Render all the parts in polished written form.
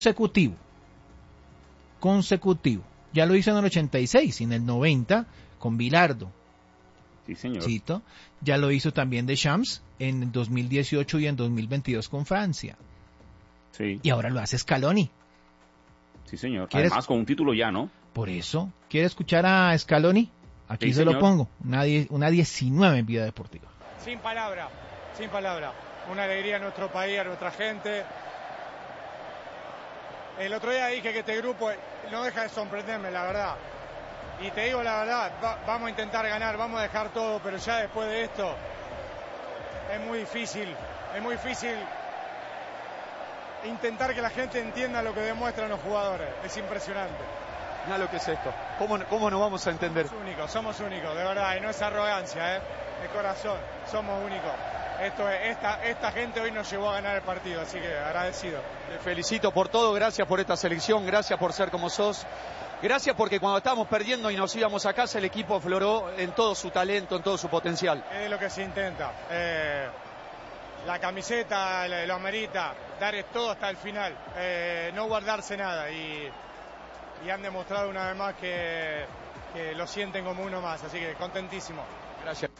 consecutivo. Ya lo hizo en el 86, en el 90 con Bilardo. Sí, señor. Cito. Ya lo hizo también Deschamps en el 2018 y en 2022 con Francia. Sí. Y ahora lo hace Scaloni. Sí, señor. Además con un título ya, ¿no? Por eso. ¿Quiere escuchar a Scaloni? Aquí sí, se señor. lo pongo. Una 19 en Vida Deportiva. Sin palabra. Una alegría a nuestro país, a nuestra gente. El otro día dije que este grupo no deja de sorprenderme, la verdad. Y te digo la verdad, vamos a intentar ganar, vamos a dejar todo, pero ya después de esto es muy difícil intentar que la gente entienda lo que demuestran los jugadores. Es impresionante. Mira lo que es esto. ¿Cómo nos vamos a entender? Somos únicos, de verdad, y no es arrogancia, de corazón, somos únicos. Esta gente hoy nos llevó a ganar el partido, así que agradecido. Te felicito por todo, gracias por esta selección, gracias por ser como sos. Gracias porque cuando estábamos perdiendo y nos íbamos a casa, el equipo afloró en todo su talento, en todo su potencial. Es lo que se intenta. La camiseta lo amerita, dar todo hasta el final, no guardarse nada. Y han demostrado una vez más que lo sienten como uno más, así que contentísimo. Gracias.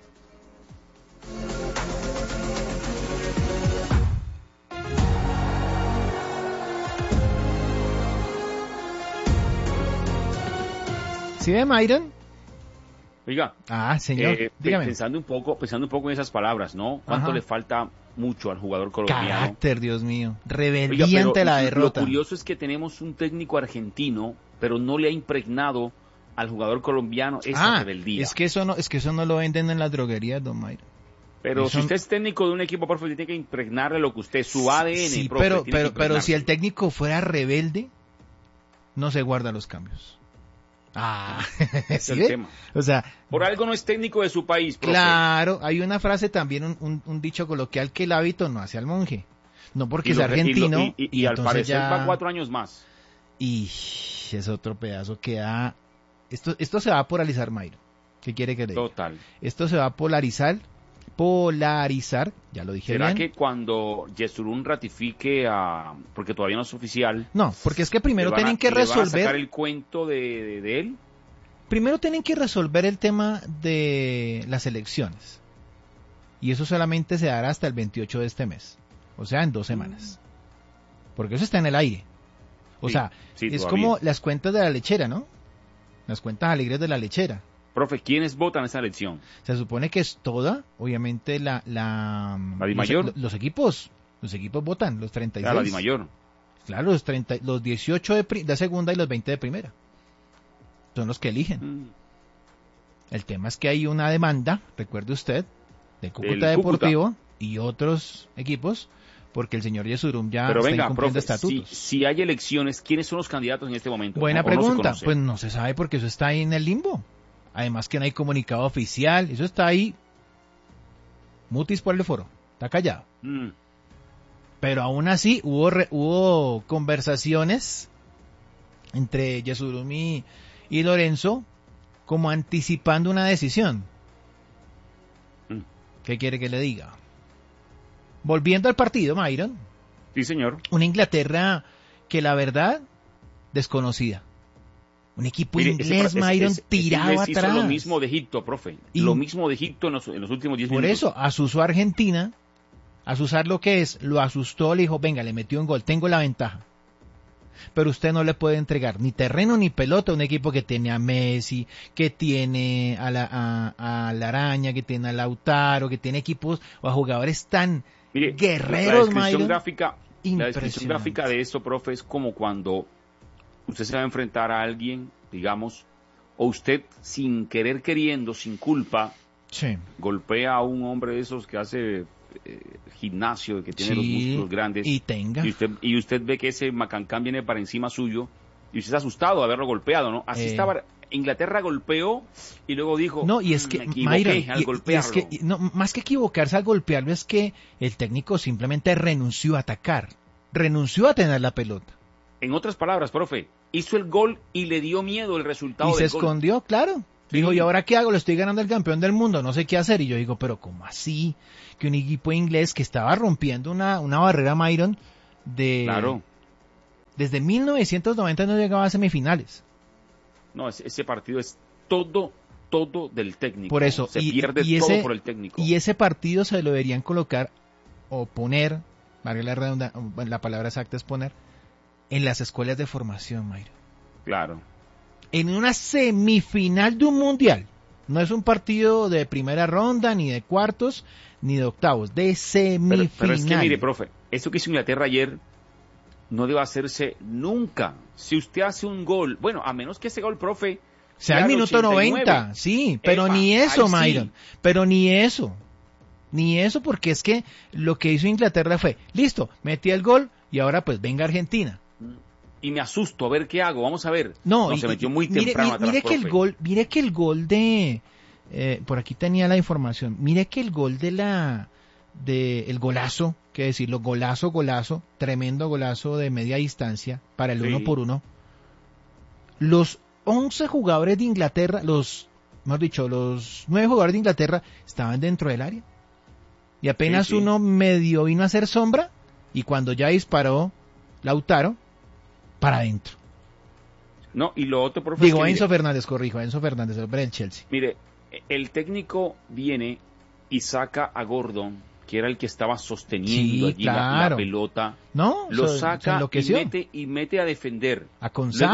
¿Sí ve, Myron? Oiga, señor, dígame. Pensando un poco en esas palabras, ¿no? ¿Cuánto le falta mucho al jugador colombiano? Carácter, Dios mío. Rebeldía ante la derrota. Lo curioso es que tenemos un técnico argentino, pero no le ha impregnado al jugador colombiano esa rebeldía. Es que eso no lo venden en las droguerías, don Myron. Pero si usted es técnico de un equipo, profe, tiene que impregnarle lo que usted, su ADN, sí, profe, pero si el técnico fuera rebelde, no se guarda los cambios. Es el tema. O sea, por algo no es técnico de su país, profe. Claro, hay una frase también, un dicho coloquial, que el hábito no hace al monje. No porque es argentino. Y al parecer va 4 años más. Y es otro pedazo que da. Esto se va a polarizar, Mayro. ¿Qué quiere que le diga? Total. Esto se va a polarizar, ya lo dije ¿Será bien. que cuando Yesurún ratifique porque todavía no es oficial? No, porque es que primero tienen que resolver. ¿Le van a sacar el cuento de él? Primero tienen que resolver el tema de las elecciones. Y eso solamente se dará hasta el 28 de este mes. O sea, en 2 semanas. Porque eso está en el aire. O sea, es todavía. Como las cuentas de la lechera, ¿no? Las cuentas alegres de la lechera. Profe, ¿quiénes votan esa elección? Se supone que es toda, obviamente, la DIMAYOR. Los equipos votan, los 36. La DIMAYOR. Claro, los 18 de segunda y los 20 de primera. Son los que eligen. El tema es que hay una demanda, recuerde usted, de Cúcuta Deportivo y otros equipos, porque el señor Yesurum ya está incumpliendo estatutos. Si hay elecciones, ¿quiénes son los candidatos en este momento? Buena pregunta. Pues no se sabe porque eso está ahí en el limbo. Además que no hay comunicado oficial, eso está ahí. Mutis por el foro, está callado. Pero aún así hubo conversaciones entre Yesurum y Lorenzo como anticipando una decisión. ¿Qué quiere que le diga? Volviendo al partido, Myron. Sí, señor. Una Inglaterra que la verdad, desconocida. Un equipo inglés, Myron, tirado atrás. Hizo lo mismo de Egipto, profe. Lo mismo de Egipto en los últimos 10 minutos. Por eso, asusó a Argentina, asusar lo que es, lo asustó, le dijo, venga, le metió un gol, tengo la ventaja. Pero usted no le puede entregar ni terreno ni pelota a un equipo que tiene a Messi, que tiene a la Araña, que tiene a Lautaro, que tiene equipos o a jugadores tan guerreros, Myron. La descripción gráfica de esto, profe, es como cuando usted se va a enfrentar a alguien, digamos, o usted sin querer queriendo, sin culpa, golpea a un hombre de esos que hace gimnasio, que tiene los músculos grandes, y usted ve que ese macancán viene para encima suyo, y usted está asustado de haberlo golpeado, ¿no? Así estaba. Inglaterra golpeó y luego dijo, no, y es que, me equivoqué al golpearlo. Y es que, no, más que equivocarse al golpearlo, es que el técnico simplemente renunció a atacar, renunció a tener la pelota. En otras palabras, profe, hizo el gol y le dio miedo el resultado del gol. Y se escondió, claro. Dijo, ¿y ahora qué hago? Le estoy ganando el campeón del mundo, no sé qué hacer. Y yo digo, pero ¿cómo así? Que un equipo inglés que estaba rompiendo una barrera, Myron, de Desde 1990 no llegaba a semifinales. No, ese partido es todo del técnico. Por eso. Se pierde todo por el técnico. Y ese partido se lo deberían colocar o poner, la palabra exacta es poner, en las escuelas de formación, Mayro. Claro. En una semifinal de un mundial. No es un partido de primera ronda, ni de cuartos, ni de octavos, de semifinal. Pero es que mire, profe, eso que hizo Inglaterra ayer no debe hacerse nunca. Si usted hace un gol, bueno, a menos que ese gol, profe, sea el minuto 90, sí, pero ni eso, Myron, sí. Pero ni eso, porque es que lo que hizo Inglaterra fue, listo, metí el gol y ahora pues venga Argentina. Y me asusto, a ver qué hago, vamos a ver. No, se metió muy temprano atrás, mire que el gol de, por aquí tenía la información, mire que el gol el golazo, que decirlo, golazo, tremendo golazo de media distancia para el 1-1. Los 11 jugadores de Inglaterra, los 9 jugadores de Inglaterra estaban dentro del área. Y apenas uno medio vino a hacer sombra, y cuando ya disparó Lautaro, para adentro. No, y lo otro, profe, digo, Enzo Fernández, el hombre del Chelsea. Mire, el técnico viene y saca a Gordon, que era el que estaba sosteniendo allí la pelota. No, lo saca y mete a defender. A Consá.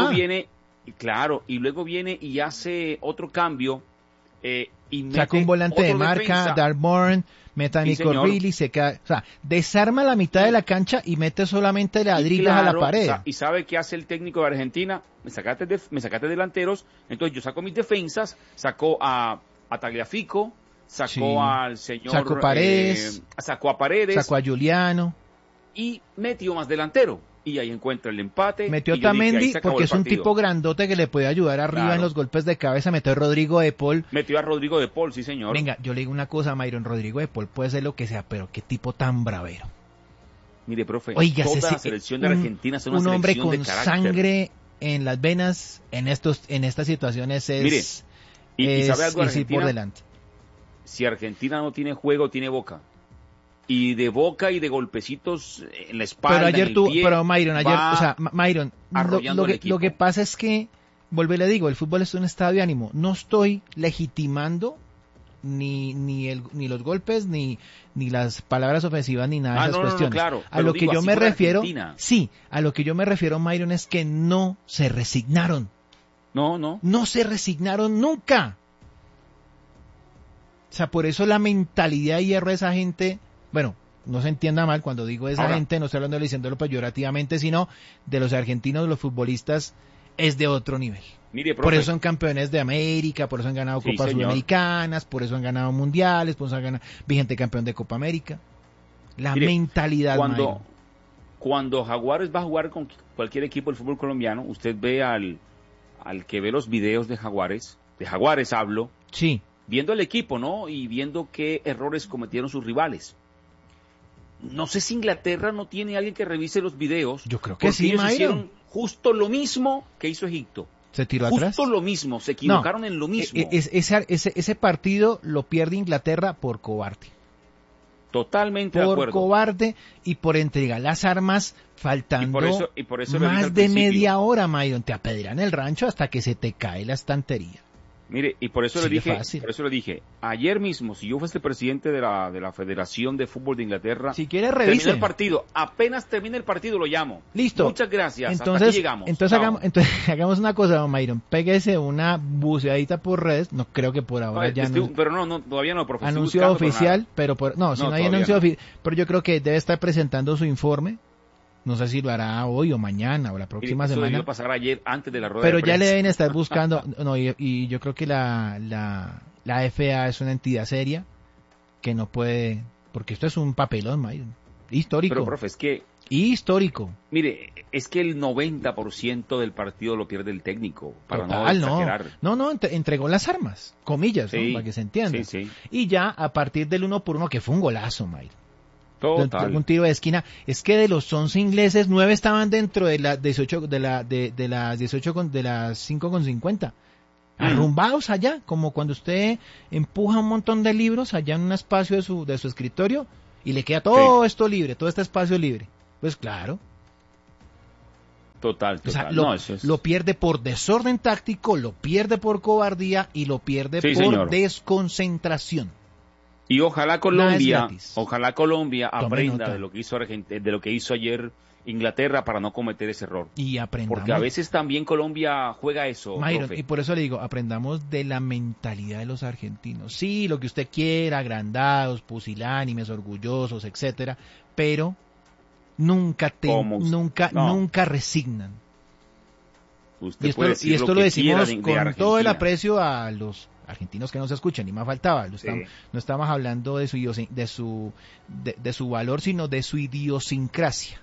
Luego viene y hace otro cambio. Y saca un volante de marca, Darbourne, mete a Nico Reilly, desarma la mitad de la cancha y mete solamente ladrillos a la pared. ¿Y sabe qué hace el técnico de Argentina? Me sacaste delanteros, entonces yo saco mis defensas, sacó a Tagliafico, sacó al señor... Sacó Paredes. Sacó a Paredes. Sacó a Giuliano. Y metió más delantero. Y ahí encuentra el empate. Metió a Otamendi porque es un tipo grandote que le puede ayudar arriba en los golpes de cabeza. Metió a Rodrigo de Paul. Metió a Rodrigo de Paul, sí señor. Venga, yo le digo una cosa, Myron, Rodrigo de Paul puede ser lo que sea, pero qué tipo tan bravero. Mire, profe, oiga, toda la selección de Argentina es una selección hombre con de carácter. Sangre en las venas en estas situaciones es... Mire, y ¿sabe algo de Argentina? Por delante. Si Argentina no tiene juego, tiene boca. Y de boca y de golpecitos en la espalda, pero Myron, lo que pasa es que, le digo, el fútbol es un estado de ánimo. No estoy legitimando ni los golpes, ni las palabras ofensivas, ni nada de esas cuestiones. Claro, a lo que yo me refiero, Myron, es que no se resignaron. No se resignaron nunca. O sea, por eso la mentalidad de hierro de esa gente... Bueno, no se entienda mal cuando digo esa gente, no estoy hablando diciéndolo peyorativamente, sino de los argentinos, los futbolistas, es de otro nivel. Mire, profe, por eso son campeones de América, por eso han ganado Copas Sudamericanas, por eso han ganado mundiales, por eso han ganado vigente campeón de Copa América. Mentalidad. Cuando Jaguares va a jugar con cualquier equipo del fútbol colombiano, usted ve al que ve los videos de Jaguares hablo, sí, viendo el equipo, ¿no? Y viendo qué errores cometieron sus rivales. No sé si Inglaterra no tiene alguien que revise los videos. Yo creo que sí, ellos hicieron justo lo mismo que hizo Egipto. ¿Se tiró atrás? Justo lo mismo, se equivocaron en lo mismo. Ese partido lo pierde Inglaterra por cobarde. Totalmente de acuerdo. Por cobarde y por entregar las armas faltando y por eso más de media hora, Myron. Te apedrean el rancho hasta que se te cae la estantería. Mire, y por eso le dije, ayer mismo, si yo fuese presidente de la Federación de Fútbol de Inglaterra, si quiere revise. Termina el partido, apenas termine el partido lo llamo. Listo. Muchas gracias, entonces, hasta aquí llegamos. Entonces hagamos una cosa, don Myron, péguese una buceadita por redes, no creo que por ahora pero no, todavía no, profesor. Anuncio oficial, pero no hay anuncio oficial, pero yo creo que debe estar presentando su informe. No sé si lo hará hoy o mañana o la próxima semana. Debió pasar ayer antes de la rueda pero de prensa. Ya le deben estar buscando. Y yo creo que la FA es una entidad seria que no puede, porque esto es un papelón, histórico. Pero, profe, es que... Histórico. Mire, es que el 90% del partido lo pierde el técnico, para no exagerar. No, entregó las armas, comillas, sí, ¿no? Para que se entienda. Sí. Y ya a partir del 1-1, que fue un golazo, Total. Un tiro de esquina. Es que de los 11 ingleses, 9 estaban dentro de las 18, de las 5,50. Arrumbados allá, como cuando usted empuja un montón de libros allá en un espacio de su escritorio y le queda todo esto libre, todo este espacio libre. Pues claro. Total. O sea, eso es... lo pierde por desorden táctico, lo pierde por cobardía y lo pierde por desconcentración. Y ojalá Colombia aprenda de lo que hizo ayer Inglaterra para no cometer ese error. Y aprendamos. Porque a veces también Colombia juega eso, Myron, profe. y por eso le digo, aprendamos de la mentalidad de los argentinos. Sí, lo que usted quiera, agrandados, pusilánimes, orgullosos, etcétera, pero nunca resignan. Y esto lo decimos con todo el aprecio a los argentinos que nos escuchan, ni más faltaba. No estamos hablando de su valor, sino de su idiosincrasia.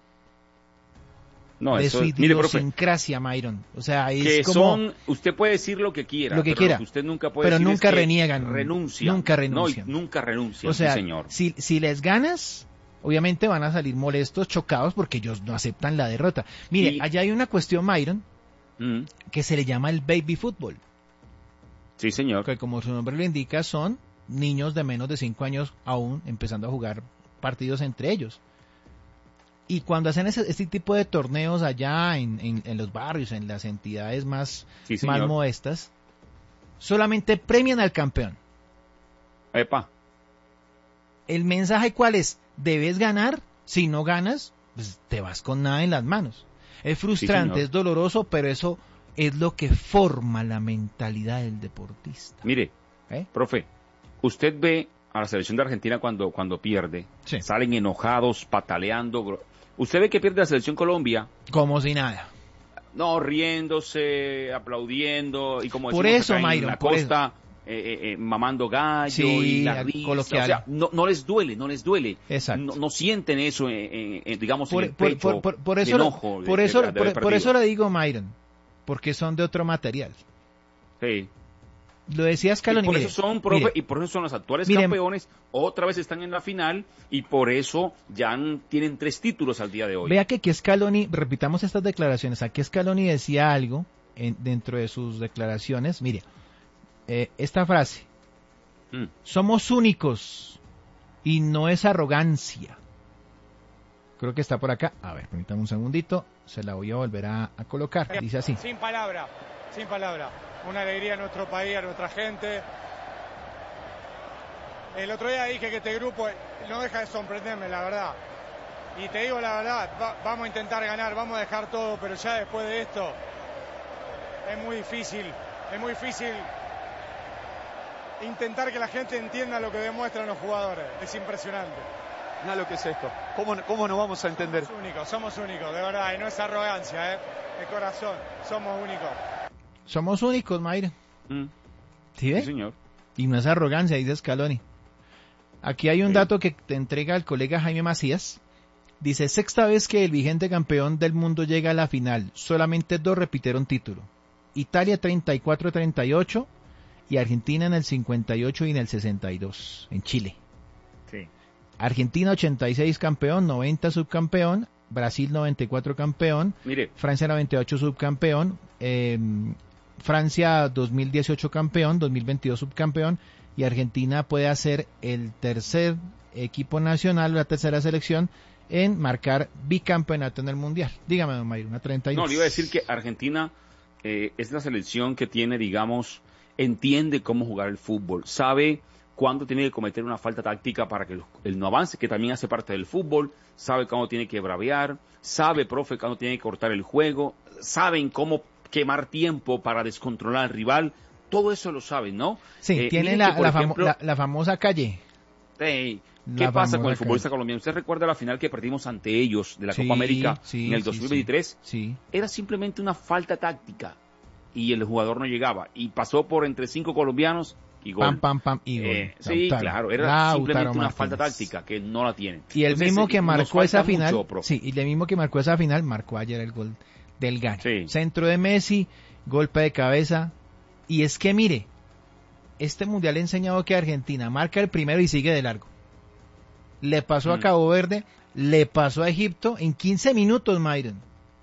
Su idiosincrasia, Myron. O sea, es como... usted puede decir lo que quiera, usted nunca puede pero decir nunca reniegan. Nunca renuncian. Nunca renuncian, o sea, sí, señor. Si les ganas, obviamente van a salir molestos, chocados, porque ellos no aceptan la derrota. Mire, allá hay una cuestión, Myron, que se le llama el baby fútbol. Sí, señor. Que como su nombre lo indica, son niños de menos de 5 años aún empezando a jugar partidos entre ellos. Y cuando hacen este tipo de torneos allá en los barrios, en las entidades más modestas, solamente premian al campeón. Epa. El mensaje, ¿cuál es? Debes ganar. Si no ganas, pues te vas con nada en las manos. Es frustrante, es doloroso, pero eso es lo que forma la mentalidad del deportista. Mire, profe, usted ve a la selección de Argentina cuando pierde, salen enojados, pataleando. Usted ve que pierde la selección Colombia. Como si nada. No, riéndose, aplaudiendo, y como por eso, Myron, en la costa, mamando gallo y la risa. O sea, no les duele. Exacto. No sienten eso, digamos, en el pecho, por eso, enojo. Por eso le digo, Myron, porque son de otro material. Sí. Lo decía Scaloni. Y por eso son, profe, y por eso son los actuales campeones, otra vez están en la final, y por eso ya tienen 3 títulos al día de hoy. Vea que aquí Scaloni, repitamos estas declaraciones, aquí Scaloni decía algo dentro de sus declaraciones, mire, esta frase, somos únicos, y no es arrogancia. Creo que está por acá, a ver, permítame un segundito, se la voy a volver a colocar, dice así. Sin palabra. Una alegría a nuestro país, a nuestra gente. El otro día dije que este grupo no deja de sorprenderme, la verdad. Y te digo la verdad, vamos a intentar ganar, vamos a dejar todo, pero ya después de esto es muy difícil intentar que la gente entienda lo que demuestran los jugadores. Es impresionante. Mira lo que es esto. ¿Cómo nos vamos a entender? Somos únicos, de verdad, y no es arrogancia, de corazón, somos únicos. Somos únicos, Mayra. ¿Sí ve? Sí, señor. Y no es arrogancia, dice Scaloni. Aquí hay un dato que te entrega el colega Jaime Macías. Dice, 6ª vez que el vigente campeón del mundo llega a la final. Solamente 2 repitieron título. Italia 34-38 y Argentina en el 58 y en el 62, en Chile. Sí. Argentina 86 campeón, 90 subcampeón, Brasil 94 campeón, mire, Francia 98 subcampeón, Francia 2018 campeón, 2022 subcampeón, y Argentina puede hacer el tercer equipo nacional, la tercera selección en marcar bicampeonato en el Mundial. Dígame, don Mayro, una 32. No, le iba a decir que Argentina es la selección que tiene, digamos, entiende cómo jugar el fútbol, sabe cuándo tiene que cometer una falta táctica para que él no avance, que también hace parte del fútbol, sabe cuándo tiene que bravear, sabe, profe, cuándo tiene que cortar el juego, saben cómo quemar tiempo para descontrolar al rival, todo eso lo saben, ¿no? Sí, tiene la famosa calle. ¿Qué pasa con el futbolista colombiano? ¿Usted recuerda la final que perdimos ante ellos de la Copa América en el 2023? Sí. Era simplemente una falta táctica y el jugador no llegaba y pasó por entre 5 colombianos y gol. Pam, y gol. Sí, claro, era simplemente una falta táctica que no la tienen. Y el mismo que marcó esa final, y el mismo que marcó esa final, marcó ayer el gol del Gane. Sí. Centro de Messi, golpe de cabeza. Y es que mire, este mundial ha enseñado que Argentina marca el primero y sigue de largo. Le pasó a Cabo Verde, le pasó a Egipto en 15 minutos, Myron.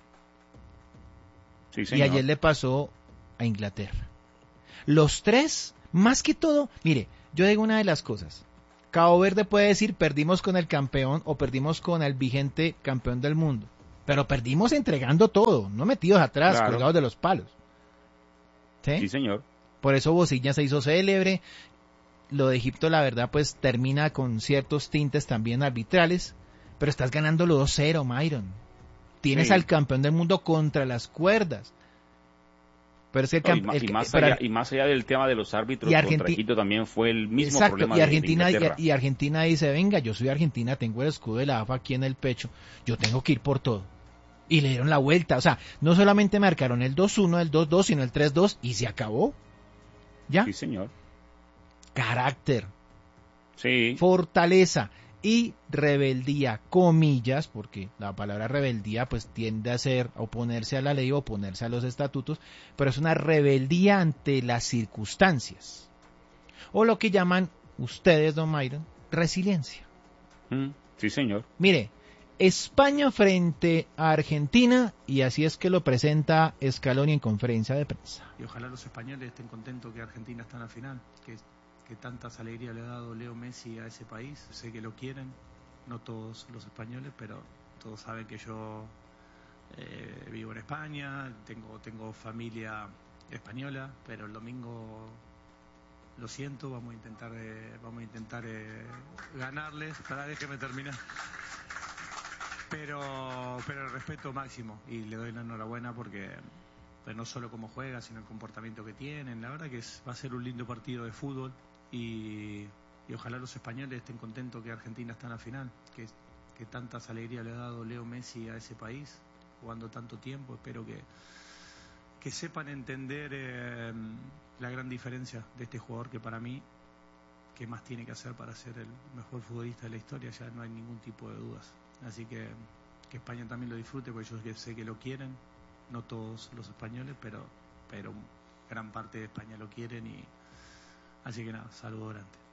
Sí, señor. Y ayer le pasó a Inglaterra. Los 3, más que todo, mire, yo digo una de las cosas. Cabo Verde puede decir perdimos con el campeón o perdimos con el vigente campeón del mundo. Pero perdimos entregando todo, no metidos atrás, claro, colgados de los palos. Sí, señor. Por eso Bocilla se hizo célebre. Lo de Egipto, la verdad, pues termina con ciertos tintes también arbitrales. Pero estás ganando lo 2-0, Myron. Tienes al campeón del mundo contra las cuerdas. Pero es que y más allá del tema de los árbitros, contra Egipto también fue el mismo problema. Y Argentina dice, venga, yo soy Argentina, tengo el escudo de la AFA aquí en el pecho, yo tengo que ir por todo. Y le dieron la vuelta, o sea, no solamente marcaron el 2-1, el 2-2, sino el 3-2 y se acabó. ¿Ya? Sí, señor. Carácter. Sí. Fortaleza. Y rebeldía, comillas, porque la palabra rebeldía pues tiende a ser oponerse a la ley o oponerse a los estatutos, pero es una rebeldía ante las circunstancias. O lo que llaman ustedes, don Myron, resiliencia. Sí, señor. Mire, España frente a Argentina, y así es que lo presenta Scaloni en conferencia de prensa. Y ojalá los españoles estén contentos que Argentina está en la final, que tantas alegrías le ha dado Leo Messi a ese país. Sé que lo quieren, no todos los españoles, pero todos saben que yo vivo en España, tengo familia española, pero el domingo, lo siento, vamos a intentar ganarles. Déjeme terminar. Pero el respeto máximo, y le doy la enhorabuena porque no solo cómo juega, sino el comportamiento que tienen. La verdad que va a ser un lindo partido de fútbol. Y ojalá los españoles estén contentos que Argentina está en la final, que tantas alegrías le ha dado Leo Messi a ese país, jugando tanto tiempo. Espero que sepan entender la gran diferencia de este jugador, que para mí, ¿qué más tiene que hacer para ser el mejor futbolista de la historia? Ya no hay ningún tipo de dudas. Así que España también lo disfrute, porque yo sé que lo quieren, no todos los españoles, pero gran parte de España lo quieren. Así que nada, saludo grande.